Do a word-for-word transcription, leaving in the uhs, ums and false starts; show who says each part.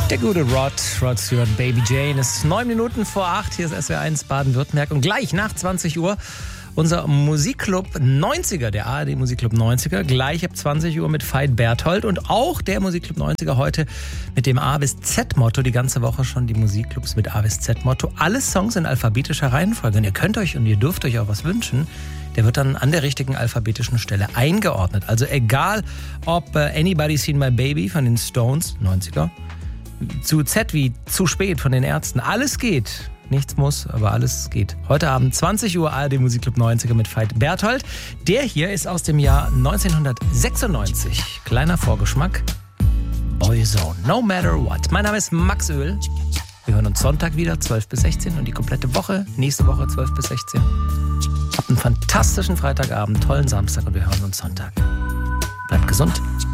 Speaker 1: Der gute Rod, Rod Stewart, Baby Jane, ist neun Minuten vor acht. Hier ist S W R eins Baden-Württemberg. Und gleich nach zwanzig Uhr unser Musikclub neunziger, der A R D Musikclub neunziger. Gleich ab zwanzig Uhr mit Veit Berthold. Und auch der Musikclub neunziger heute mit dem A bis Z-Motto. Die ganze Woche schon die Musikclubs mit A bis Z-Motto. Alle Songs in alphabetischer Reihenfolge. Und ihr könnt euch und ihr dürft euch auch was wünschen. Der wird dann an der richtigen alphabetischen Stelle eingeordnet. Also egal, ob äh, Anybody Seen My Baby von den Stones, neunziger, zu Z wie Zu spät von den Ärzten. Alles geht. Nichts muss, aber alles geht. Heute Abend zwanzig Uhr A R D Musikclub neunziger mit Veit Berthold. Der hier ist aus dem Jahr neunzehnhundertsechsundneunzig. Kleiner Vorgeschmack. Boyzone, no matter what. Mein Name ist Max Öl. Wir hören uns Sonntag wieder, zwölf bis sechzehn. Und die komplette Woche, nächste Woche, zwölf bis sechzehn. Habt einen fantastischen Freitagabend, tollen Samstag und wir hören uns Sonntag. Bleibt gesund.